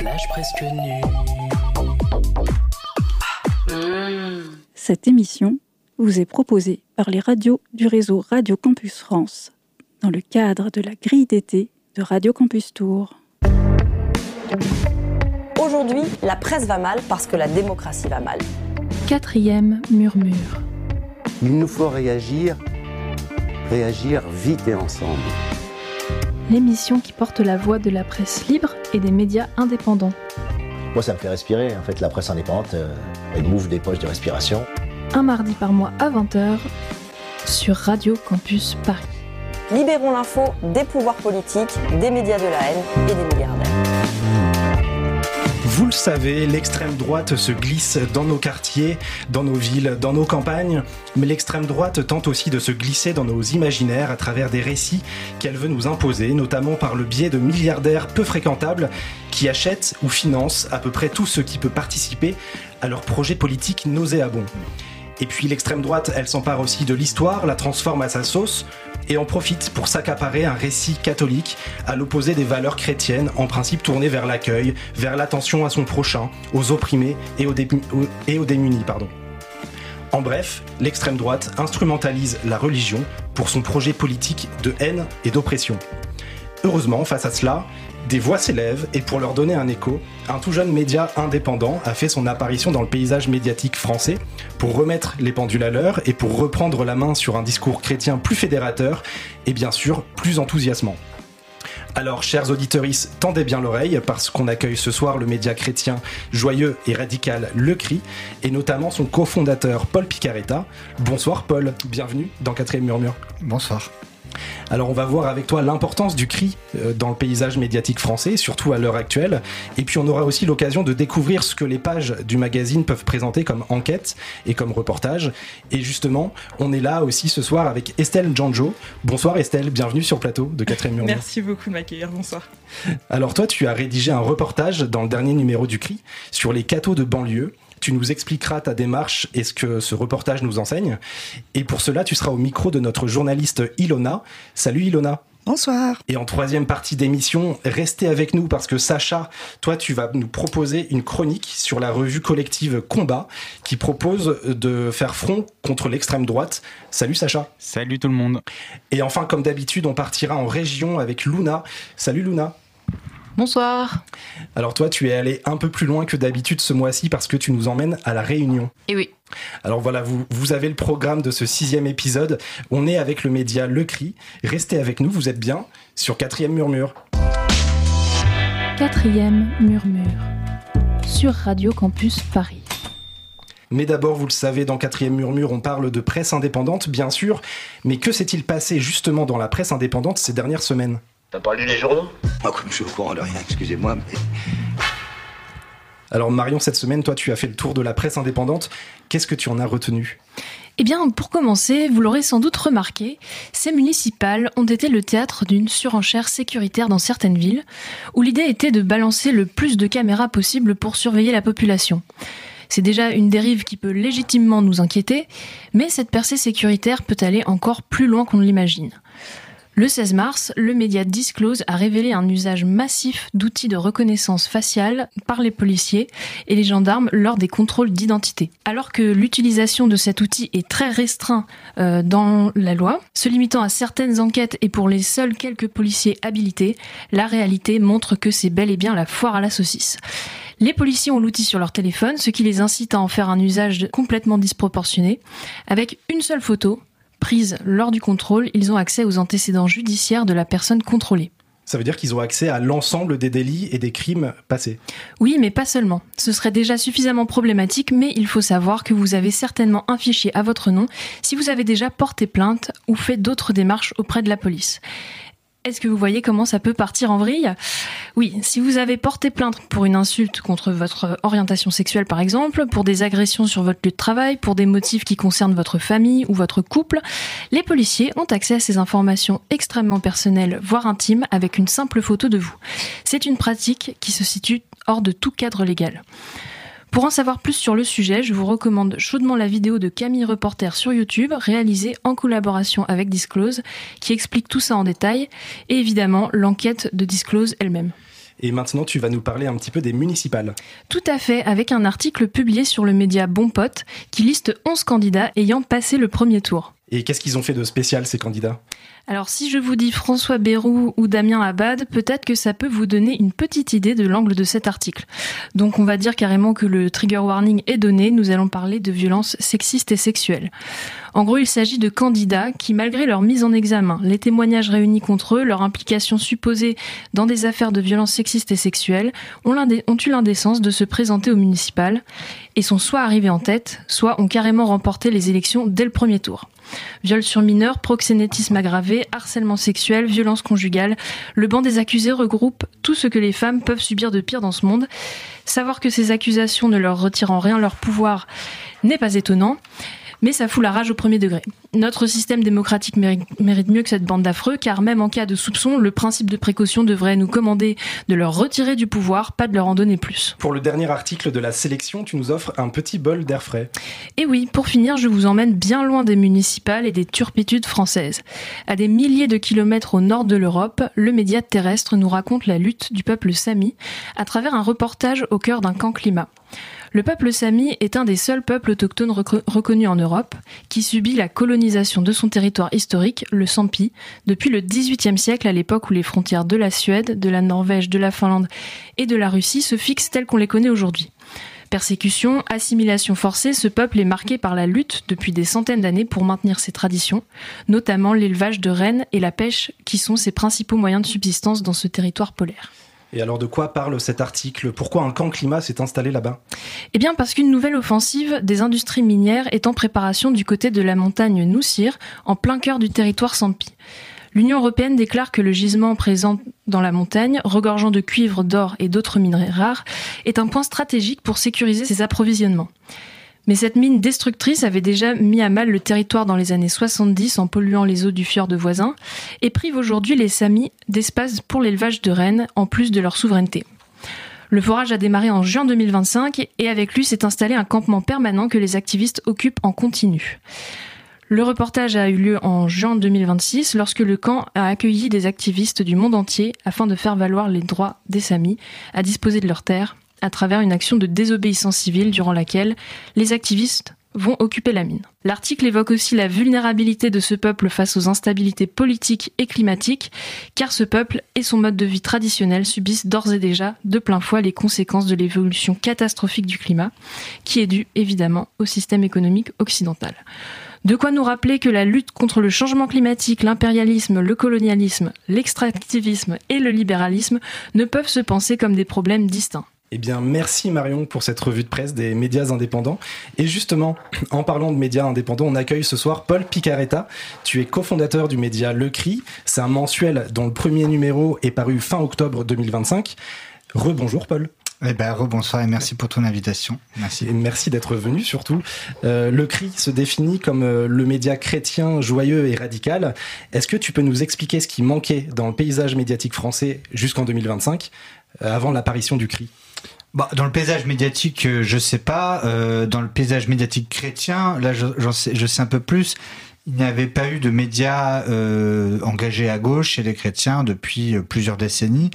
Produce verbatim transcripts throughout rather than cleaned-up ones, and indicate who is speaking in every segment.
Speaker 1: plage presque nue.
Speaker 2: Mmh. Cette émission vous est proposée par les radios du réseau Radio Campus France dans le cadre de la grille d'été de Radio Campus Tours.
Speaker 3: Aujourd'hui, la presse va mal parce que la démocratie va mal.
Speaker 4: Quatrième murmure.
Speaker 5: Il nous faut réagir, réagir vite et ensemble.
Speaker 4: L'émission qui porte la voix de la presse libre et des médias indépendants.
Speaker 6: Moi, ça me fait respirer. En fait, la presse indépendante, euh, elle m'ouvre des poches de respiration.
Speaker 4: Un mardi par mois à vingt heures sur Radio Campus Paris.
Speaker 3: Libérons l'info des pouvoirs politiques, des médias de la haine et des milliardaires.
Speaker 7: Vous le savez, l'extrême droite se glisse dans nos quartiers, dans nos villes, dans nos campagnes, mais l'extrême droite tente aussi de se glisser dans nos imaginaires à travers des récits qu'elle veut nous imposer, notamment par le biais de milliardaires peu fréquentables qui achètent ou financent à peu près tout ce qui peut participer à leurs projets politiques nauséabonds. Et puis l'extrême droite, elle s'empare aussi de l'histoire, la transforme à sa sauce et en profite pour s'accaparer un récit catholique à l'opposé des valeurs chrétiennes, en principe tournées vers l'accueil, vers l'attention à son prochain, aux opprimés et aux, dé- et aux démunis. Pardon. En bref, l'extrême droite instrumentalise la religion pour son projet politique de haine et d'oppression. Heureusement, face à cela, des voix s'élèvent et pour leur donner un écho, un tout jeune média indépendant a fait son apparition dans le paysage médiatique français pour remettre les pendules à l'heure et pour reprendre la main sur un discours chrétien plus fédérateur et bien sûr plus enthousiasmant. Alors, chers auditeuristes, tendez bien l'oreille parce qu'on accueille ce soir le média chrétien joyeux et radical Le Cri et notamment son cofondateur Paul Picaretta. Bonsoir Paul, bienvenue dans Quatrième Murmure.
Speaker 8: Bonsoir.
Speaker 7: Alors on va voir avec toi l'importance du cri dans le paysage médiatique français, surtout à l'heure actuelle. Et puis on aura aussi l'occasion de découvrir ce que les pages du magazine peuvent présenter comme enquête et comme reportage. Et justement, on est là aussi ce soir avec Estelle Janjo. Bonsoir Estelle, bienvenue sur le plateau de Quatrième Murmure.
Speaker 9: Merci beaucoup de m'accueillir, bonsoir.
Speaker 7: Alors toi, tu as rédigé un reportage dans le dernier numéro du Cri sur les cathos de banlieue. Tu nous expliqueras ta démarche et ce que ce reportage nous enseigne. Et pour cela, tu seras au micro de notre journaliste Ilona. Salut Ilona.
Speaker 10: Bonsoir.
Speaker 7: Et en troisième partie d'émission, restez avec nous parce que Sacha, toi, tu vas nous proposer une chronique sur la revue collective Combat qui propose de faire front contre l'extrême droite. Salut Sacha.
Speaker 11: Salut tout le monde.
Speaker 7: Et enfin, comme d'habitude, on partira en région avec Luna. Salut Luna.
Speaker 12: Bonsoir.
Speaker 7: Alors toi, tu es allé un peu plus loin que d'habitude ce mois-ci parce que tu nous emmènes à La Réunion.
Speaker 12: Eh oui.
Speaker 7: Alors voilà, vous, vous avez le programme de ce sixième épisode. On est avec le média Le Cri. Restez avec nous, vous êtes bien sur Quatrième Murmure.
Speaker 4: Quatrième Murmure sur Radio Campus Paris.
Speaker 7: Mais d'abord, vous le savez, dans Quatrième Murmure, on parle de presse indépendante, bien sûr. Mais que s'est-il passé justement dans la presse indépendante ces dernières semaines ?
Speaker 13: T'as pas lu les journaux ?
Speaker 5: Moi, comme je suis au courant de rien, excusez-moi, mais...
Speaker 7: Alors Marion, cette semaine, toi, tu as fait le tour de la presse indépendante. Qu'est-ce que tu en as retenu ?
Speaker 4: Eh bien, pour commencer, vous l'aurez sans doute remarqué, ces municipales ont été le théâtre d'une surenchère sécuritaire dans certaines villes, où l'idée était de balancer le plus de caméras possible pour surveiller la population. C'est déjà une dérive qui peut légitimement nous inquiéter, mais cette percée sécuritaire peut aller encore plus loin qu'on ne l'imagine. Le seize mars, le média Disclose a révélé un usage massif d'outils de reconnaissance faciale par les policiers et les gendarmes lors des contrôles d'identité. Alors que l'utilisation de cet outil est très restreinte euh, dans la loi, se limitant à certaines enquêtes et pour les seuls quelques policiers habilités, la réalité montre que c'est bel et bien la foire à la saucisse. Les policiers ont l'outil sur leur téléphone, ce qui les incite à en faire un usage complètement disproportionné. Avec une seule photo prise lors du contrôle, ils ont accès aux antécédents judiciaires de la personne contrôlée.
Speaker 7: Ça veut dire qu'ils ont accès à l'ensemble des délits et des crimes passés.
Speaker 4: Oui, mais pas seulement. Ce serait déjà suffisamment problématique, mais il faut savoir que vous avez certainement un fichier à votre nom si vous avez déjà porté plainte ou fait d'autres démarches auprès de la police. Est-ce que vous voyez comment ça peut partir en vrille ? Oui, si vous avez porté plainte pour une insulte contre votre orientation sexuelle par exemple, pour des agressions sur votre lieu de travail, pour des motifs qui concernent votre famille ou votre couple, les policiers ont accès à ces informations extrêmement personnelles, voire intimes, avec une simple photo de vous. C'est une pratique qui se situe hors de tout cadre légal. Pour en savoir plus sur le sujet, je vous recommande chaudement la vidéo de Camille Reporter sur YouTube, réalisée en collaboration avec Disclose, qui explique tout ça en détail, et évidemment l'enquête de Disclose elle-même.
Speaker 7: Et maintenant, tu vas nous parler un petit peu des municipales.
Speaker 4: Tout à fait, avec un article publié sur le média Bon Pote qui liste onze candidats ayant passé le premier tour.
Speaker 7: Et qu'est-ce qu'ils ont fait de spécial, ces candidats ?
Speaker 4: Alors si je vous dis François Bayrou ou Damien Abad, peut-être que ça peut vous donner une petite idée de l'angle de cet article. Donc on va dire carrément que le trigger warning est donné, nous allons parler de violences sexistes et sexuelles. En gros, il s'agit de candidats qui, malgré leur mise en examen, les témoignages réunis contre eux, leur implication supposée dans des affaires de violences sexistes et sexuelles, ont, l'indé- ont eu l'indécence de se présenter au municipal et sont soit arrivés en tête, soit ont carrément remporté les élections dès le premier tour. Viol sur mineurs, proxénétisme aggravé, harcèlement sexuel, violence conjugale. Le banc des accusés regroupe tout ce que les femmes peuvent subir de pire dans ce monde. Savoir que ces accusations ne leur retirent en rien leur pouvoir n'est pas étonnant, mais ça fout la rage au premier degré. Notre système démocratique mérite mieux que cette bande d'affreux, car même en cas de soupçon, le principe de précaution devrait nous commander de leur retirer du pouvoir, pas de leur en donner plus.
Speaker 7: Pour le dernier article de la sélection, tu nous offres un petit bol d'air frais.
Speaker 4: Et oui, pour finir, je vous emmène bien loin des municipales et des turpitudes françaises. À des milliers de kilomètres au nord de l'Europe, le média terrestre nous raconte la lutte du peuple sami à travers un reportage au cœur d'un camp climat. Le peuple sami est un des seuls peuples autochtones rec- reconnus en Europe qui subit la colonisation de son territoire historique, le Sampi, depuis le dix-huitième siècle, à l'époque où les frontières de la Suède, de la Norvège, de la Finlande et de la Russie se fixent telles qu'on les connaît aujourd'hui. Persécution, assimilation forcée, ce peuple est marqué par la lutte depuis des centaines d'années pour maintenir ses traditions, notamment l'élevage de rennes et la pêche qui sont ses principaux moyens de subsistance dans ce territoire polaire.
Speaker 7: Et alors de quoi parle cet article ? Pourquoi un camp climat s'est installé là-bas ?
Speaker 4: Eh bien parce qu'une nouvelle offensive des industries minières est en préparation du côté de la montagne Noussir, en plein cœur du territoire Sampi. L'Union européenne déclare que le gisement présent dans la montagne, regorgeant de cuivre, d'or et d'autres minerais rares, est un point stratégique pour sécuriser ses approvisionnements. Mais cette mine destructrice avait déjà mis à mal le territoire dans les années soixante-dix en polluant les eaux du fjord voisin et prive aujourd'hui les Samis d'espace pour l'élevage de rennes en plus de leur souveraineté. Le forage a démarré en juin deux mille vingt-cinq et avec lui s'est installé un campement permanent que les activistes occupent en continu. Le reportage a eu lieu en juin deux mille vingt-six lorsque le camp a accueilli des activistes du monde entier afin de faire valoir les droits des Samis à disposer de leurs terres à travers une action de désobéissance civile durant laquelle les activistes vont occuper la mine. L'article évoque aussi la vulnérabilité de ce peuple face aux instabilités politiques et climatiques, car ce peuple et son mode de vie traditionnel subissent d'ores et déjà de plein fouet les conséquences de l'évolution catastrophique du climat, qui est due évidemment au système économique occidental. De quoi nous rappeler que la lutte contre le changement climatique, l'impérialisme, le colonialisme, l'extractivisme et le libéralisme ne peuvent se penser comme des problèmes distincts.
Speaker 7: Eh bien, merci Marion pour cette revue de presse des médias indépendants. Et justement, en parlant de médias indépendants, on accueille ce soir Paul Picaretta. Tu es cofondateur du média Le Cri. C'est un mensuel dont le premier numéro est paru fin octobre deux mille vingt-cinq. Rebonjour Paul.
Speaker 1: Eh ben, rebonsoir et merci pour ton invitation. Merci.
Speaker 7: Et merci d'être venu surtout. Euh, le Cri se définit comme euh, le média chrétien, joyeux et radical. Est-ce que tu peux nous expliquer ce qui manquait dans le paysage médiatique français jusqu'en deux mille vingt-cinq, euh, avant l'apparition du Cri ?
Speaker 1: Bah, dans le paysage médiatique, je sais pas. Euh, dans le paysage médiatique chrétien, là, je, j'en sais, je sais un peu plus. Il n'y avait pas eu de médias euh, engagés à gauche chez les chrétiens depuis plusieurs décennies.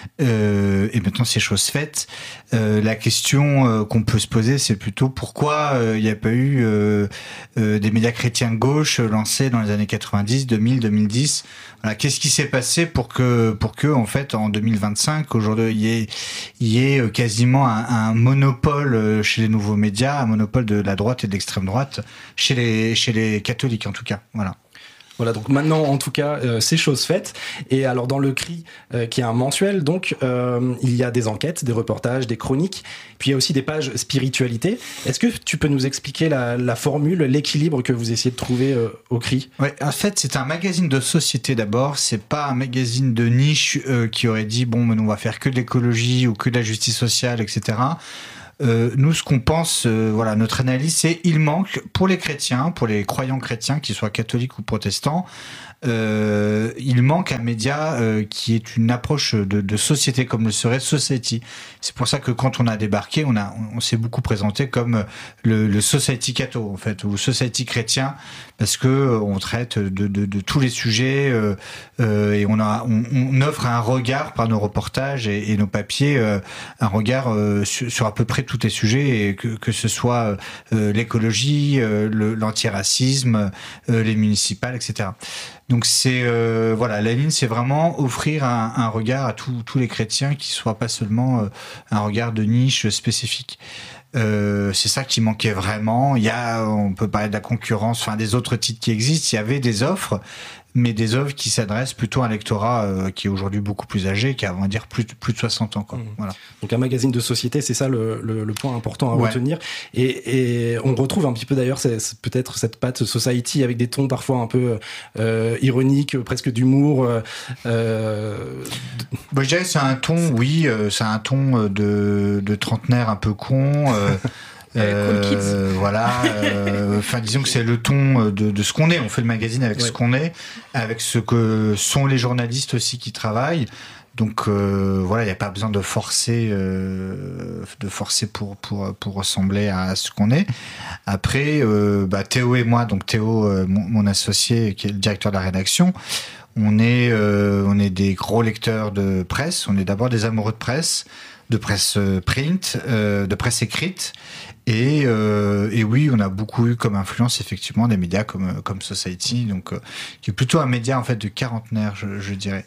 Speaker 1: Euh, et maintenant, c'est chose faite. Euh, la question euh, qu'on peut se poser, c'est plutôt pourquoi euh, il n'y a pas eu euh, euh, des médias chrétiens de gauche lancés dans les années quatre-vingt-dix, deux mille, deux mille dix. Voilà, qu'est-ce qui s'est passé pour que, pour que, en fait, en deux mille vingt-cinq, aujourd'hui, il y ait, il y ait quasiment un, un monopole chez les nouveaux médias, un monopole de la droite et de l'extrême droite chez les, chez les catholiques, en tout cas. Voilà.
Speaker 7: Voilà, donc maintenant, en tout cas, euh, c'est chose faite. Et alors, dans le Cri, euh, qui est un mensuel, donc, euh, il y a des enquêtes, des reportages, des chroniques, puis il y a aussi des pages spiritualité. Est-ce que tu peux nous expliquer la, la formule, l'équilibre que vous essayez de trouver euh, au Cri ?
Speaker 1: Ouais, en fait, c'est un magazine de société d'abord. C'est pas un magazine de niche euh, qui aurait dit, bon, mais on va faire que de l'écologie ou que de la justice sociale, et cetera. Euh, nous, ce qu'on pense, euh, voilà, notre analyse, c'est il manque pour les chrétiens, pour les croyants chrétiens, qu'ils soient catholiques ou protestants, euh, il manque un média euh, qui est une approche de, de société, comme le serait Society. C'est pour ça que quand on a débarqué, on a, on, on s'est beaucoup présenté comme le, le Society catho, en fait, ou Society chrétien, parce que on traite de, de, de tous les sujets euh, euh, et on, a, on, on offre un regard par nos reportages et, et nos papiers, euh, un regard euh, sur, sur à peu près tous les sujets, et que, que ce soit euh, l'écologie, euh, le, l'antiracisme, euh, les municipales, et cetera. Donc c'est euh, voilà, la ligne, c'est vraiment offrir un, un regard à tous tous les chrétiens, qui soit pas seulement euh, un regard de niche spécifique. Euh, c'est ça qui manquait vraiment. Il y a, on peut parler de la concurrence, enfin des autres titres qui existent. Il y avait des offres, mais des offres qui s'adressent plutôt à un lectorat euh, qui est aujourd'hui beaucoup plus âgé, qui a, on va dire, plus, plus de soixante ans, quoi. Mmh. Voilà.
Speaker 7: Donc un magazine de société, c'est ça le, le, le point important à ouais. retenir. Et, et on retrouve un petit peu d'ailleurs c'est, c'est peut-être cette patte Society avec des tons parfois un peu euh, ironiques, presque d'humour. Euh...
Speaker 1: Bon, je dirais que c'est un ton, oui, euh, c'est un ton de, de trentenaire un peu con. Euh, Euh, cool kids. Voilà. Enfin, euh, disons que c'est le ton de, de ce qu'on est. On fait le magazine avec ouais. ce qu'on est, avec ce que sont les journalistes aussi qui travaillent. Donc euh, voilà, il n'y a pas besoin de forcer, euh, de forcer pour pour pour ressembler à ce qu'on est. Après, euh, bah, Théo et moi, donc Théo, euh, mon, mon associé, qui est le directeur de la rédaction. On est euh, on est des gros lecteurs de presse. On est d'abord des amoureux de presse, de presse print, euh, de presse écrite. Et, euh, et oui, on a beaucoup eu comme influence effectivement des médias comme comme Society, donc euh, qui est plutôt un média en fait de quarantenaire, je, je dirais.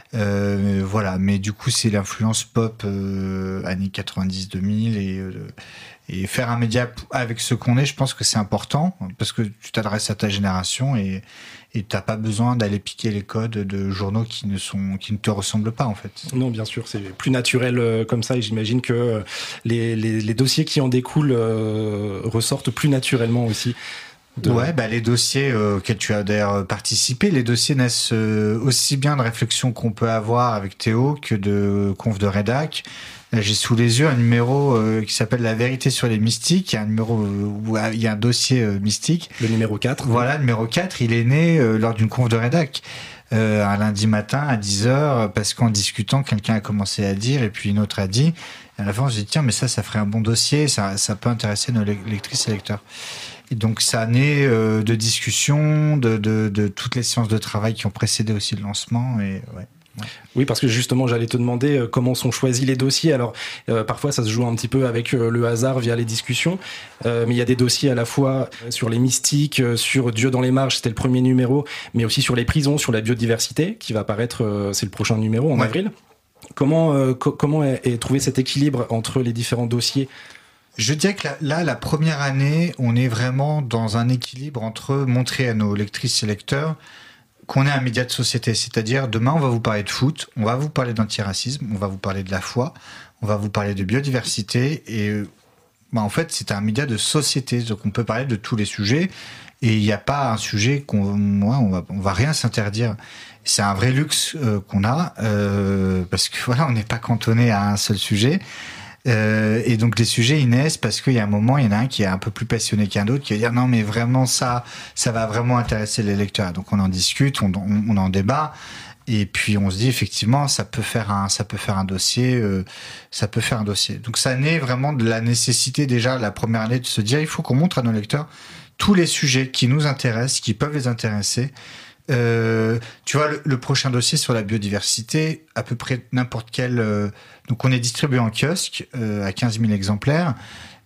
Speaker 1: Euh, voilà, mais du coup c'est l'influence pop euh, années quatre-vingt-dix deux mille et euh, et faire un média avec ce qu'on est, je pense que c'est important parce que tu t'adresses à ta génération et et t'as pas besoin d'aller piquer les codes de journaux qui ne sont, qui ne te ressemblent pas, en fait.
Speaker 7: Non, bien sûr, c'est plus naturel euh, comme ça, et j'imagine que euh, les, les, les dossiers qui en découlent euh, ressortent plus naturellement aussi.
Speaker 1: De... Ouais, bah, les dossiers euh, auxquels tu as d'ailleurs participé, les dossiers naissent euh, aussi bien de réflexions qu'on peut avoir avec Théo que de conf de rédac. Là, j'ai sous les yeux un numéro euh, qui s'appelle La vérité sur les mystiques. Il y a un numéro où il y a un dossier euh, mystique.
Speaker 7: Le numéro quatre.
Speaker 1: Voilà, le numéro quatre, il est né euh, lors d'une conf de rédac. Euh, un lundi matin à dix heures, parce qu'en discutant, quelqu'un a commencé à dire, et puis une autre a dit. Et à la fin, on s'est dit, tiens, mais ça, ça ferait un bon dossier, ça, ça peut intéresser nos lectrices et lecteurs. Et donc, ça naît euh, de discussions, de, de, de toutes les séances de travail qui ont précédé aussi le lancement, et ouais.
Speaker 7: Ouais. Oui, parce que justement, j'allais te demander euh, comment sont choisis les dossiers. Alors, euh, parfois, ça se joue un petit peu avec euh, le hasard via les discussions, euh, mais il y a des dossiers à la fois sur les mystiques, euh, sur Dieu dans les marges, c'était le premier numéro, mais aussi sur les prisons, sur la biodiversité, qui va apparaître, euh, c'est le prochain numéro en ouais. avril. Comment, euh, co- comment est, est trouvé cet équilibre entre les différents dossiers ?
Speaker 1: Je dirais que là, là, la première année, on est vraiment dans un équilibre entre montrer à nos lectrices et lecteurs qu'on est un média de société, c'est-à-dire demain on va vous parler de foot, on va vous parler d'antiracisme, on va vous parler de la foi, on va vous parler de biodiversité, et bah, en fait c'est un média de société, donc on peut parler de tous les sujets, et il n'y a pas un sujet qu'on ouais, on va, on va rien s'interdire. C'est un vrai luxe euh, qu'on a, euh, parce que voilà, on n'est pas cantonné à un seul sujet. Euh, et donc les sujets ils naissent parce qu'il y a un moment, il y en a un qui est un peu plus passionné qu'un autre, qui va dire non mais vraiment ça, ça va vraiment intéresser les lecteurs. Donc on en discute, on, on, on en débat, et puis on se dit effectivement ça peut faire un, ça peut faire un dossier, euh, ça peut faire un dossier. Donc ça naît vraiment de la nécessité déjà la première année de se dire il faut qu'on montre à nos lecteurs tous les sujets qui nous intéressent, qui peuvent les intéresser. Euh, tu vois, le, le prochain dossier sur la biodiversité, à peu près n'importe quel... Euh, donc on est distribué en kiosque euh, à quinze mille exemplaires.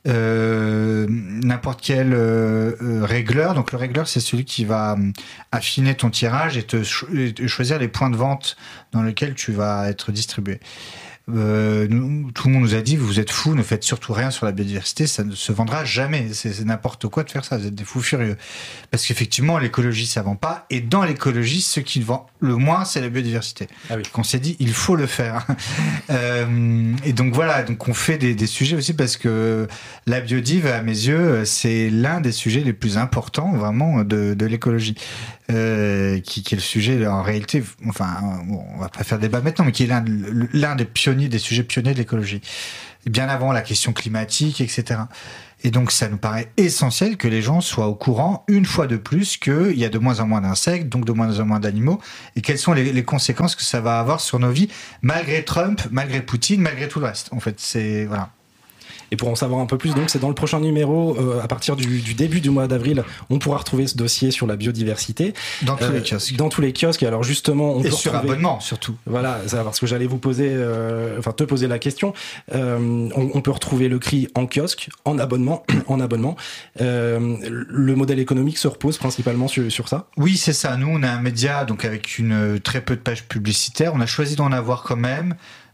Speaker 1: Euh, n'importe quel euh, euh, régleur, donc le régleur c'est celui qui va euh, affiner ton tirage et te, cho- et te choisir les points de vente dans lesquels tu vas être distribué. Euh, nous, tout le monde nous a dit vous êtes fous, ne faites surtout rien sur la biodiversité, ça ne se vendra jamais, c'est, c'est n'importe quoi de faire ça, vous êtes des fous furieux, parce qu'effectivement l'écologie ça vend pas, et dans l'écologie ce qui vend le moins c'est la biodiversité. Ah oui. Donc on s'est dit il faut le faire. euh, et donc voilà, donc on fait des, des sujets aussi parce que la biodive à mes yeux c'est l'un des sujets les plus importants vraiment de, de l'écologie. Euh, qui, qui est le sujet en réalité, enfin bon, on va pas faire débat maintenant, mais qui est l'un, l'un des pionniers, des sujets pionniers de l'écologie. bien avant la question climatique, et cetera. Et donc, ça nous paraît essentiel que les gens soient au courant, une fois de plus, qu'il y a de moins en moins d'insectes, donc de moins en moins d'animaux, et quelles sont les, les conséquences que ça va avoir sur nos vies, malgré Trump, malgré Poutine, malgré tout le reste. En fait, c'est... Voilà.
Speaker 7: Et pour en savoir un peu plus, donc c'est dans le prochain numéro, euh, à partir du, du début du mois d'avril, on pourra retrouver ce dossier sur la biodiversité.
Speaker 1: Dans tous
Speaker 7: euh,
Speaker 1: les kiosques.
Speaker 7: Dans tous les kiosques. Et alors justement, on
Speaker 1: et
Speaker 7: peut
Speaker 1: sur
Speaker 7: retrouver...
Speaker 1: abonnement surtout.
Speaker 7: Voilà, c'est parce que j'allais vous poser, euh, enfin te poser la question. Euh, on, on peut retrouver le C R I en kiosque, en abonnement, en abonnement. Euh, le modèle économique se repose principalement sur, sur ça.
Speaker 1: Oui, c'est ça. Nous, on a un média donc avec une très peu de pages publicitaires. On a choisi d'en avoir quand même.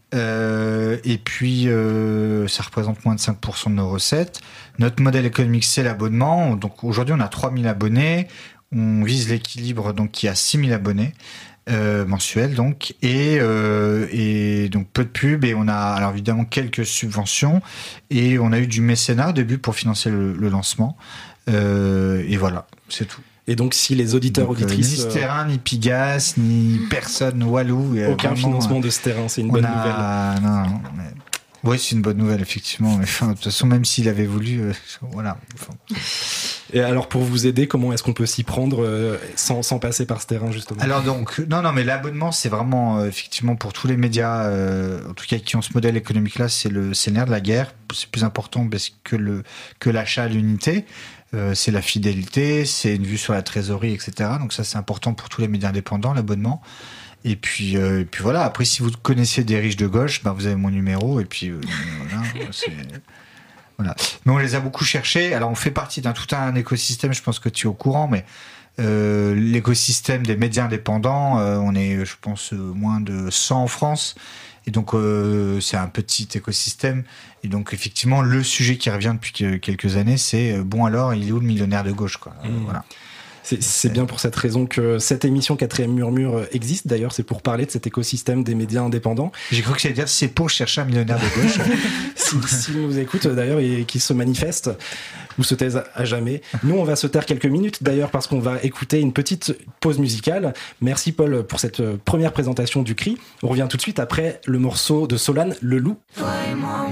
Speaker 1: Euh, et puis, euh, ça représente moins de cinq pour cent de nos recettes. Notre modèle économique, c'est l'abonnement. Donc, aujourd'hui, on a trois mille abonnés. On vise l'équilibre, donc, qui a six mille abonnés euh, mensuels, donc. Et, euh, et donc, peu de pub. Et on a, alors, évidemment, quelques subventions. Et on a eu du mécénat au début pour financer le, le lancement. Euh, et voilà, c'est tout.
Speaker 7: Et donc, si les auditeurs, donc, auditrices...
Speaker 1: Euh, ni Sterrin, ni Pigas, ni personne, Walou...
Speaker 7: Aucun vraiment, financement de Sterrin, c'est une bonne
Speaker 1: a...
Speaker 7: nouvelle.
Speaker 1: Non, non, mais... Oui, c'est une bonne nouvelle, effectivement. Mais enfin, de toute façon, même s'il avait voulu... Euh, voilà. Enfin...
Speaker 7: Et alors, pour vous aider, comment est-ce qu'on peut s'y prendre euh, sans, sans passer par Sterrin, justement ?
Speaker 1: Alors donc, non, non, mais l'abonnement, c'est vraiment, euh, effectivement, pour tous les médias, euh, en tout cas, qui ont ce modèle économique-là, c'est le, c'est le nerf de la guerre. C'est plus important que, le, que l'achat à l'unité. Euh, c'est la fidélité, c'est une vue sur la trésorerie, et cetera. Donc ça, c'est important pour tous les médias indépendants, l'abonnement. Et puis, euh, et puis voilà, après, si vous connaissez des riches de gauche, bah, vous avez mon numéro, et puis euh, voilà, c'est... Voilà. Mais on les a beaucoup cherchés. Alors, on fait partie d'un tout un écosystème, je pense que tu es au courant, mais euh, l'écosystème des médias indépendants, euh, on est, je pense, moins de cent en France. Et donc, euh, c'est un petit écosystème. Et donc, effectivement, le sujet qui revient depuis quelques années, c'est bon, alors, il est où le millionnaire de gauche, quoi.
Speaker 7: Mmh.
Speaker 1: Euh, voilà.
Speaker 7: C'est, c'est bien pour cette raison que cette émission Quatrième Murmure existe. D'ailleurs, c'est pour parler de cet écosystème des médias indépendants.
Speaker 1: J'ai cru que ça allait dire c'est pour chercher un millionnaire de gauche.
Speaker 7: si, si nous écoute d'ailleurs et qui se manifeste ou se taise à jamais. Nous, on va se taire quelques minutes d'ailleurs parce qu'on va écouter une petite pause musicale. Merci Paul pour cette première présentation du C R I. On revient tout de suite après le morceau de Solane, Le Loup.